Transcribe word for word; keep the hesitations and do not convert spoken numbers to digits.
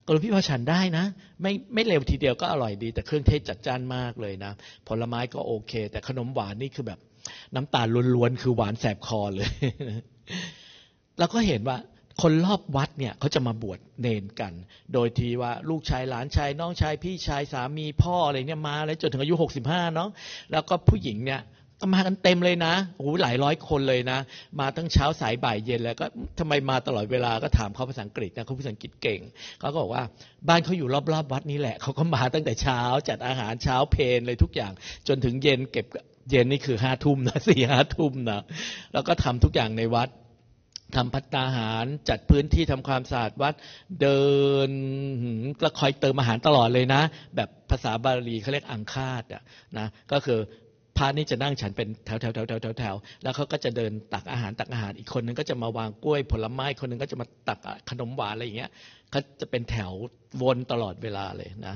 กรพี่พอฉันได้นะไม่ไม่เร็วทีเดียวก็อร่อยดีแต่เครื่องเทศจัดจ้านมากเลยนะผลไม้ก็โอเคแต่ขนมหวานนี่คือแบบน้ำตาลล้วนๆคือหวานแสบคอเลย แล้วก็เห็นว่าคนรอบวัดเนี่ยเขาจะมาบวชเนนกันโดยที่ว่าลูกชายหลานชายน้องชายพี่ชายสามีพ่ออะไรเนี่ยมาเลยจนถึงอายุหกสิบห้าเนาะแล้วก็ผู้หญิงเนี่ยก็มากันเต็มเลยนะโอ้โหหลายร้อยคนเลยนะมาตั้งเช้าสายบ่ายเย็นแล้วก็ทำไมมาตลอดเวลาก็ถามเขาภาษาอังกฤษนะเขาภาษาอังกฤษเก่งเขาก็บอกว่าบ้านเขาอยู่รอบๆวัดนี้แหละเขาก็มาตั้งแต่เช้าจัดอาหารเช้าเพลเลยทุกอย่างจนถึงเย็นเก็บเย็นนี่คือห้าทุ่มนะสี่ห้าทุ่มนะแล้วก็ทำทุกอย่างในวัดทำภัตตาหารจัดพื้นที่ทำความสะอาดวัดเดินแล้วคอยเติมอาหารตลอดเลยนะแบบภาษาบาลีเขาเรียกอังคาดอะนะก็คือพระนี่จะนั่งฉันเป็นแถวแถวแถวแถวแถวแถวแล้วเขาก็จะเดินตักอาหารตักอาหารอีกคนนึงก็จะมาวางกล้วยผลไม้คนนึงก็จะมาตักขนมหวานอะไรอย่างเงี้ยเขาจะเป็นแถววนตลอดเวลาเลยนะ